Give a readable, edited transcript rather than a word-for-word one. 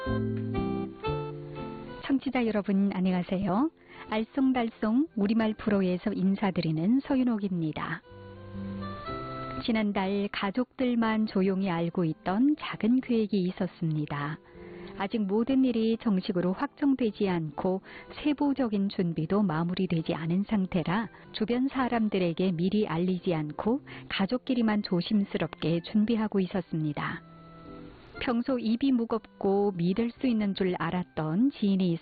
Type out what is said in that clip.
청취자 여러분 안녕하세요. 알쏭달쏭 우리말 프로에서 인사드리는 서윤옥입니다. 지난달 가족들만 조용히 알고 있던 작은 계획이 있었습니다. 아직 모든 일이 정식으로 확정되지 않고 세부적인 준비도 마무리되지 않은 상태라 주변 사람들에게 미리 알리지 않고 가족끼리만 조심스럽게 준비하고 있었습니다. 평소 입이 무겁고 믿을 수 있는 줄 알았던 지인이